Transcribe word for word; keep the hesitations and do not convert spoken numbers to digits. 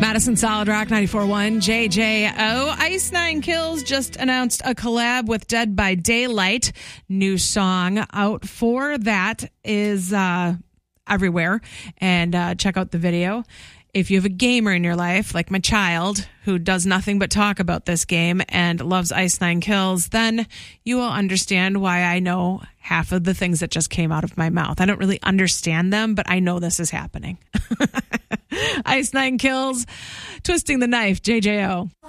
Madison Solid Rock ninety-four point one, J J O. Ice Nine Kills just announced a collab with Dead by Daylight. New song out for that is uh, everywhere. And uh, check out the video. If you have a gamer in your life, like my child, who does nothing but talk about this game and loves Ice Nine Kills, then you will understand why I know half of the things that just came out of my mouth. I don't really understand them, but I know this is happening. Ice Nine Kills, Twisting the Knife, J J O.